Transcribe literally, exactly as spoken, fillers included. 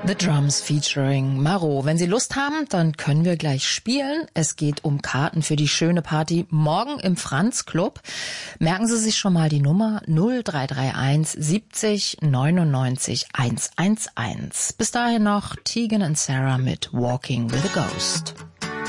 The Drums featuring Maro. Wenn Sie Lust haben, dann können wir gleich spielen. Es geht um Karten für die schöne Party morgen im Franz Club. Merken Sie sich schon mal die Nummer null drei drei eins siebzig neunundneunzig hundertelf. Bis dahin noch Tegan und Sarah mit Walking with a Ghost.